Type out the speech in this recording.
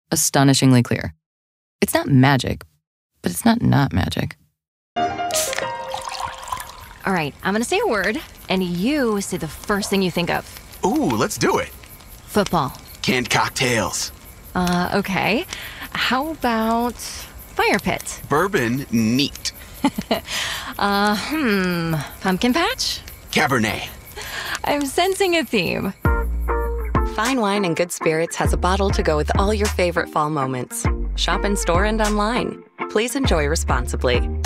astonishingly clear. It's not magic, but it's not magic. All right, I'm gonna say a word, and you say the first thing you think of. Ooh, let's do it. Football. Canned cocktails. Okay. How about fire pit? Bourbon neat. Pumpkin patch? Cabernet. I'm sensing a theme. Fine Wine and Good Spirits has a bottle to go with all your favorite fall moments. Shop in store and online. Please enjoy responsibly.